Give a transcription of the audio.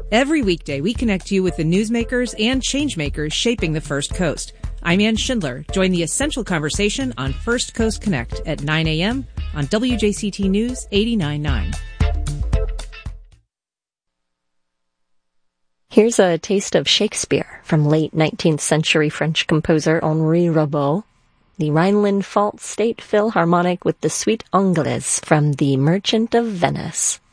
Every weekday, we connect you with the newsmakers and changemakers shaping the First Coast. I'm Ann Schindler. Join the essential conversation on First Coast Connect at 9 a.m. on WJCT News 89.9. Here's a taste of Shakespeare from late 19th century French composer Henri Roubaud, the Rhineland-Pfalz State Philharmonic with the Suite Anglaise from The Merchant of Venice.